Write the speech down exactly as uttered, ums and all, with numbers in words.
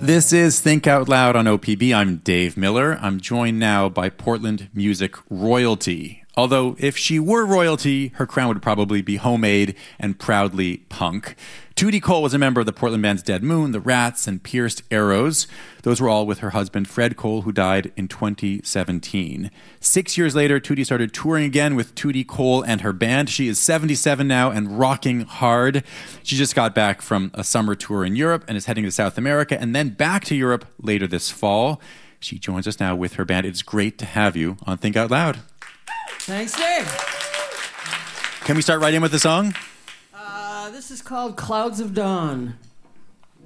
This is Think Out Loud on O P B. I'm Dave Miller. I'm joined now by Portland music royalty. Although, if she were royalty, her crown would probably be homemade and proudly punk. Tootie Cole was a member of the Portland bands Dead Moon, The Rats, and Pierced Arrows. Those were all with her husband, Fred Cole, who died in twenty seventeen. Six years later, Tootie started touring again with Tootie Cole and her band. She is seventy-seven now and rocking hard. She just got back from a summer tour in Europe and is heading to South America and then back to Europe later this fall. She joins us now with her band. It's great to have you on Think Out Loud. Thanks, Dave. Can we start right in with the song? Uh, this is called Clouds of Dawn.